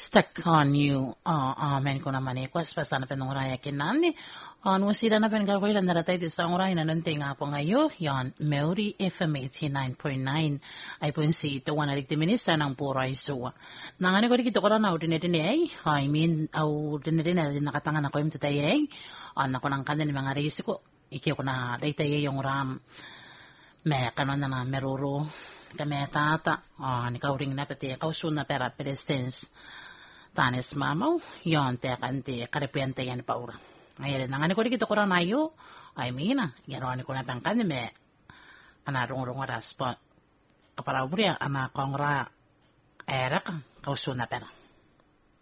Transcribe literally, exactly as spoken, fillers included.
stuck on you. Uh, amen ko naman eh. Kwas pa sana penong raya kinani. On wasira na pen gargoy lang naratay di sa oray na nanti nga po ngayo. Yan, Maori F M eighty-nine point nine. Ay po si ito wanalig ti minista ng puray suwa. Nangani ko dito ko na na udin ay. I mean, au udin na nakatangan ako yung tatay ay. Ano ko nang kandan mga risiko. Iki ko na laytay yung ram. Me kanon na na meruro. Kami tata, oh, ni kauring na pati, kausun na pera pedestens. Tanis mamaw, yon te kanti, karipiante yan pa ura. Ngayon, nangani ko rin kito kurang nayo, ay mina, gano'n ko na pangkan ni me, anarong-rong oras po. Kaparaw buriya, anak kong ra, era ka, kausun na pera.